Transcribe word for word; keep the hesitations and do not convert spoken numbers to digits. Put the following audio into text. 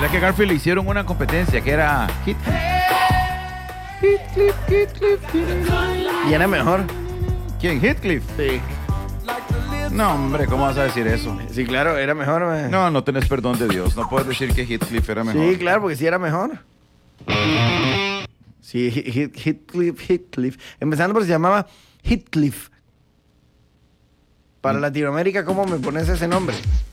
Mira que a Garfield le hicieron una competencia que era Heathcliff. Heathcliff, Heathcliff, Heathcliff. Y era mejor. ¿Quién? Heathcliff. Sí. No, hombre, ¿cómo vas a decir eso? Sí, claro, era mejor. Man. No, no tenés perdón de Dios. No puedes decir que Heathcliff era mejor. Sí, claro, porque sí era mejor. Sí, Heathcliff, Heathcliff. Empezando por se llamaba Heathcliff. Para Latinoamérica, ¿cómo me pones ese nombre?